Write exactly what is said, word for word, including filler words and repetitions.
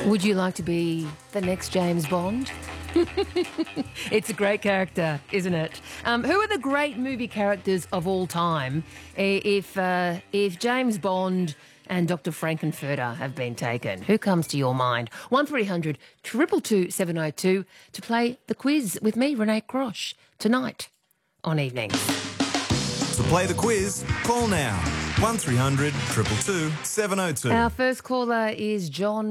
Would you like to be the next James Bond? It's a great character, isn't it? Um, who are the great movie characters of all time if uh, if James Bond and Doctor Frankenfurter have been taken? Who comes to your mind? one three hundred two two two seven oh two to play the quiz with me, Renee Crosh, tonight on Evenings. To play the quiz, call now. one three hundred two two two seven oh two. Our first caller is John